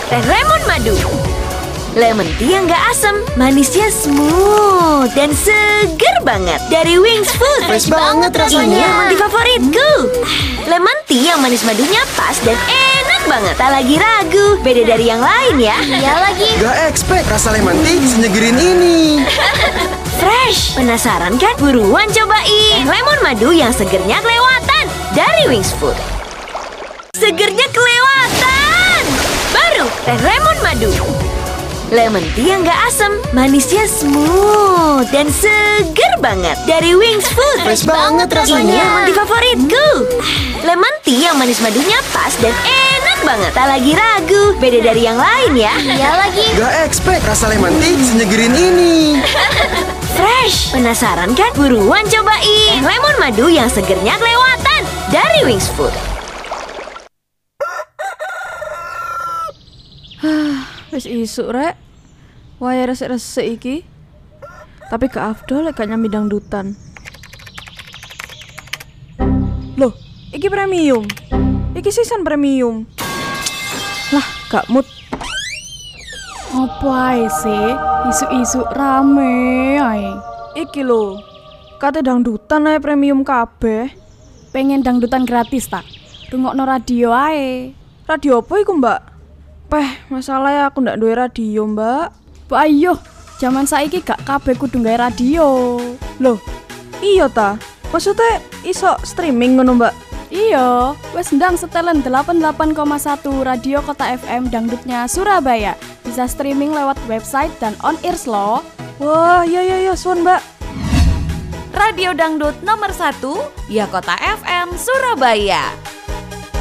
teh lemon madu. Lemon tea yang gak asam, manisnya smooth dan seger banget. Dari Wings Food. Fresh banget rasanya. Ini yang mandi favoritku. Lemon tea yang manis madunya pas dan enak banget. Tak lagi ragu, beda dari yang lain ya. Iya lagi. Gak expect rasa lemon tea senyegerin ini. Fresh, penasaran kan? Buruan cobain lemon madu yang segernya kelewatan dari Wings Food. Segernya kelewatan. Baru teh lemon madu. Lemon tea yang gak asam, manisnya smooth dan seger banget. Dari Wings Food. Fresh banget rasanya. Ini yang mandi favoritku. Lemon tea yang manis madunya pas dan enak banget. Tak lagi ragu, beda dari yang lain ya. Iya lagi. Gak expect rasa lemon tea senyegerin ini. Fresh, penasaran kan? Buruan cobain lemon madu yang segernya kelewatan dari Wings Food. Wis isuk rek. Waya resik-resik iki. Tapi gak afdol lek gak nyambi dangdutan. Loh, iki premium. Iki season premium. Lah, gak mood. Apa ae sih? Isu-isu rame ae. Iki lho. Kate dangdutan ae premium kabeh. Pengen dangdutan gratis tak? Rungokno radio ae. Radio apa iku, Mbak? Masalahnya aku ndak duwe radio, Mbak. Mbak ayo, zaman saiki gak kabeh kudu gawe radio. Loh, iya ta? Maksudnya iso streaming ngono, Mbak? Iya, wes ndang setelan 88,1 Radio Kota FM dangdutnya Surabaya. Bisa streaming lewat website dan on ears loh. Wah, iya, suwun, Mbak. Radio Dangdut nomor 1, ya Kota FM Surabaya.